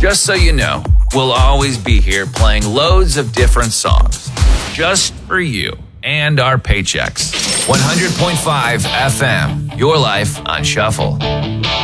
Just so you know, we'll always be here playing loads of different songs. Just for you and our paychecks. 100.5 FM, your life on shuffle.